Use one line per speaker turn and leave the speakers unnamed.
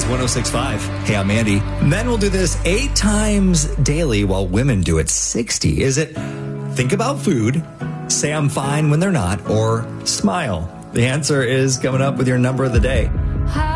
Blaze 106.5. Hey, I'm Andy. Men will do this 8 times daily while women do it 60. Is it think about food, say I'm fine when they're not, or smile? The answer is coming up with your number of the day.